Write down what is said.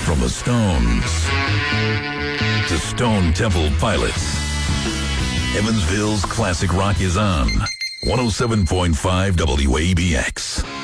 From the Stones to Stone Temple Pilots, Evansville's classic rock is on 107.5 WABX.